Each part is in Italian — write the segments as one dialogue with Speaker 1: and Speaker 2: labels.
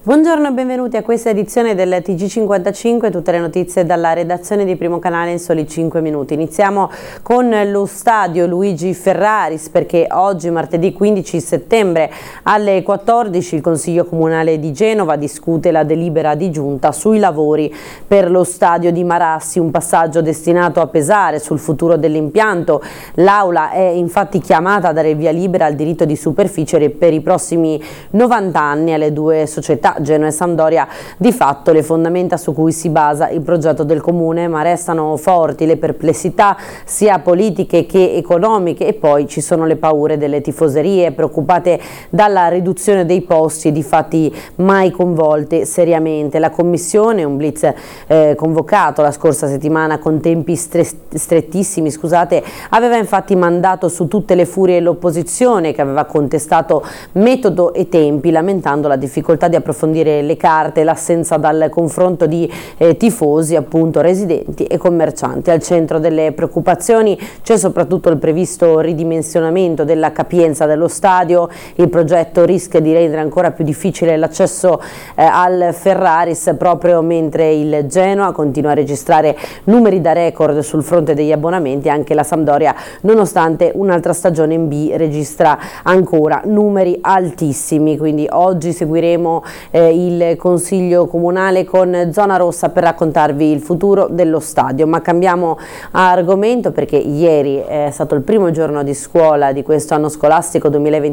Speaker 1: Buongiorno e benvenuti a questa edizione del TG55, tutte le notizie dalla redazione di Primo Canale in soli 5 minuti. Iniziamo con lo stadio Luigi Ferraris perché oggi, martedì 15 settembre alle 14, il Consiglio Comunale di Genova discute la delibera di giunta sui lavori per lo stadio di Marassi, un passaggio destinato a pesare sul futuro dell'impianto. L'Aula è infatti chiamata a dare il via libera al diritto di superficie per i prossimi 90 anni alle due società Genoa e Sampdoria, di fatto le fondamenta su cui si basa il progetto del comune, ma restano forti le perplessità sia politiche che economiche e poi ci sono le paure delle tifoserie preoccupate dalla riduzione dei posti, difatti mai convolte seriamente. La commissione, un blitz convocato la scorsa settimana con tempi strettissimi, aveva infatti mandato su tutte le furie l'opposizione che aveva contestato metodo e tempi, lamentando la difficoltà di approfondire le carte, l'assenza dal confronto di tifosi, appunto residenti e commercianti. Al centro delle preoccupazioni c'è soprattutto il previsto ridimensionamento della capienza dello stadio. Il progetto rischia di rendere ancora più difficile l'accesso al Ferraris, proprio mentre il Genoa continua a registrare numeri da record sul fronte degli abbonamenti. Anche la Sampdoria, nonostante un'altra stagione in B, registra ancora numeri altissimi. Quindi oggi seguiremo il Consiglio Comunale con Zona Rossa per raccontarvi il futuro dello stadio, ma cambiamo argomento perché ieri è stato il primo giorno di scuola di questo anno scolastico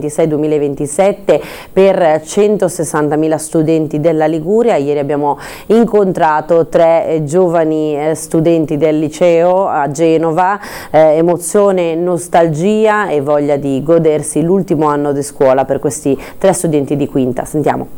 Speaker 1: 2026-2027 per 160.000 studenti della Liguria. Ieri abbiamo incontrato 3 giovani studenti del liceo a Genova, emozione, nostalgia e voglia di godersi l'ultimo anno di scuola per questi 3 studenti di quinta. Sentiamo.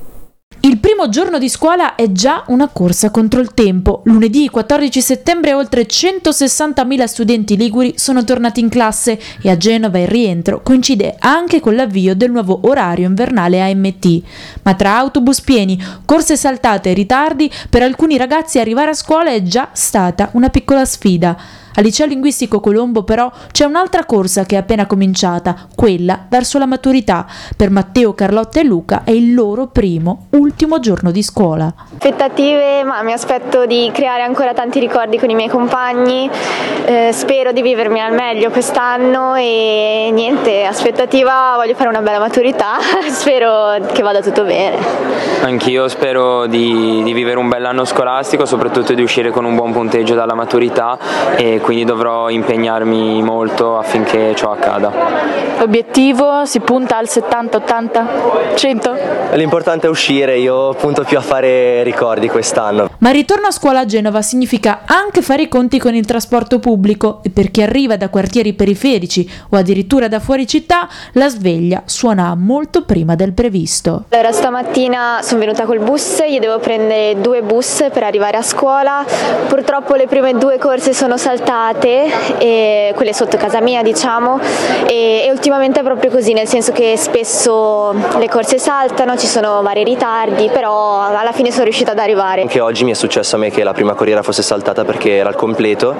Speaker 2: Il primo giorno di scuola è già una corsa contro il tempo. Lunedì 14 settembre oltre 160.000 studenti liguri sono tornati in classe e a Genova il rientro coincide anche con l'avvio del nuovo orario invernale AMT. Ma tra autobus pieni, corse saltate e ritardi, per alcuni ragazzi arrivare a scuola è già stata una piccola sfida. Al liceo linguistico Colombo però c'è un'altra corsa che è appena cominciata, quella verso la maturità. Per Matteo, Carlotta e Luca è il loro ultimo giorno di scuola.
Speaker 3: Aspettative, ma mi aspetto di creare ancora tanti ricordi con i miei compagni, spero di vivermi al meglio quest'anno e niente, aspettativa, voglio fare una bella maturità, spero che vada tutto bene.
Speaker 4: Anch'io spero di vivere un bell'anno scolastico, soprattutto di uscire con un buon punteggio dalla maturità e quindi dovrò impegnarmi molto affinché ciò accada.
Speaker 5: L'obiettivo si punta al 70, 80, 100?
Speaker 6: L'importante è uscire, io punto più a fare ricordi quest'anno.
Speaker 2: Ma il ritorno a scuola a Genova significa anche fare i conti con il trasporto pubblico e per chi arriva da quartieri periferici o addirittura da fuori città la sveglia suona molto prima del previsto.
Speaker 3: Allora stamattina sono venuta col bus, io devo prendere 2 bus per arrivare a scuola, purtroppo le prime 2 corse sono saltate, e quelle sotto casa mia diciamo, e ultimamente è proprio così, nel senso che spesso le corse saltano, ci sono vari ritardi, però alla fine sono riuscita ad arrivare.
Speaker 6: Anche oggi mi è successo a me che la prima corriera fosse saltata perché era al completo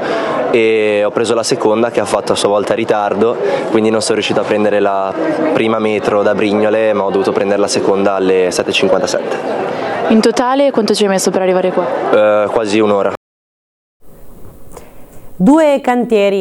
Speaker 6: e ho preso la seconda che ha fatto a sua volta ritardo, quindi non sono riuscito a prendere la prima metro da Brignole, ma ho dovuto prendere la seconda alle 7:57.
Speaker 5: In totale quanto ci hai messo per arrivare qua?
Speaker 6: Quasi un'ora.
Speaker 1: 2 cantieri